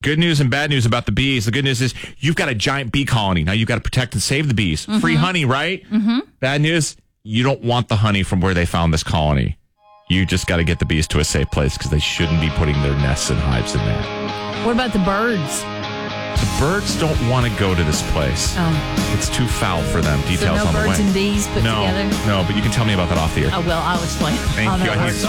Good news and bad news about the bees. The good news is you've got a giant bee colony. Now you've got to protect and save the bees. Free honey, right? Bad news, you don't want the honey from where they found this colony. You just got to get the bees to a safe place because they shouldn't be putting their nests and hives in there. What about the birds? The birds don't want to go to this place. Oh. It's too foul for them. Details So no on the way. birds and bees put together? No, but you can tell me about that off the air. Oh, well, I'll explain. Thank how you. that I works. need